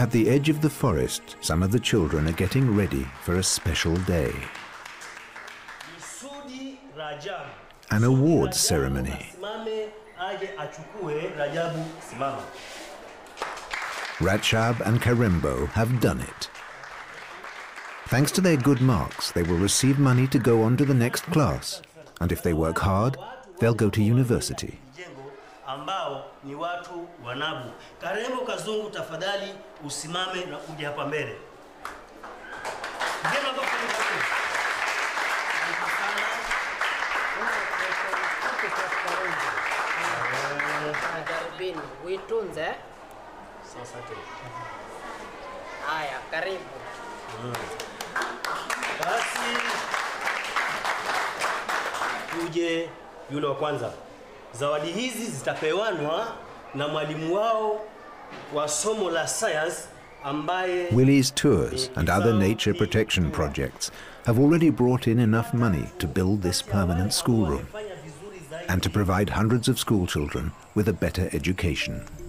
At the edge of the forest, some of the children are getting ready for a special day. An awards ceremony. Rachab and Karembo have done it. Thanks to their good marks, they will receive money to go on to the next class. And if they work hard, they'll go to university. Karembo Kazungu, tafadhali usimame na uje hapa mbele. Jaribini, uitunze. Asante. Haya, karibu. Basi uje yule wa kwanza. Zawadi hizi zitapewanwa na mwalimu wao wa somo la science ambaye Willie's tours and other nature protection projects have already brought in enough money to build this permanent schoolroom and to provide hundreds of school children with a better education.